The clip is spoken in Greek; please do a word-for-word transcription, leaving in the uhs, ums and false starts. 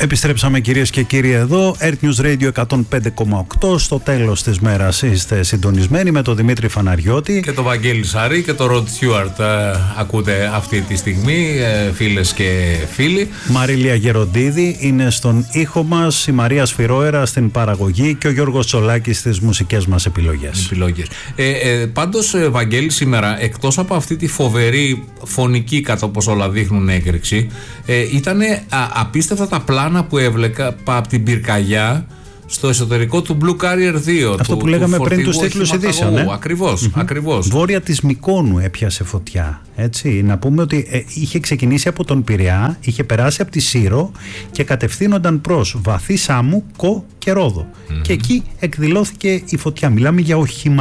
Επιστρέψαμε κυρίες και κύριοι εδώ, Earth News Radio εκατόν πέντε κόμμα οκτώ. Στο τέλος της μέρας είστε συντονισμένοι με τον Δημήτρη Φαναριώτη και τον Βαγγέλη Σαρή και τον Ροντ Στιούαρτ. Ε, ακούτε αυτή τη στιγμή, ε, φίλες και φίλοι. Μαρίλια Γεροντίδη είναι στον ήχο μας, η Μαρία Σφυρόερα στην παραγωγή και ο Γιώργος Τσολάκης στις μουσικές μας επιλογές. επιλογές. Ε, ε, πάντως, ε, Βαγγέλη, σήμερα, εκτός από αυτή τη φοβερή φωνική, κατά όπως όλα δείχνουν, έκρηξη, ε, ήταν απίστευτα τα πλάνα που έβλεπα από την πυρκαγιά στο εσωτερικό του Blue Carrier δύο. Αυτό του, που λέγαμε του πριν τους τίτλους ειδήσεων. Ε? Ακριβώς, mm-hmm. ακριβώς. Βόρεια της Μυκόνου έπιασε φωτιά. Έτσι. Να πούμε ότι ε, είχε ξεκινήσει από τον Πειραιά, είχε περάσει από τη Σύρο και κατευθύνονταν προς Βαθύ Σάμου, Κο και Ρόδο. Mm-hmm. Και εκεί εκδηλώθηκε η φωτιά. Μιλάμε για οχημα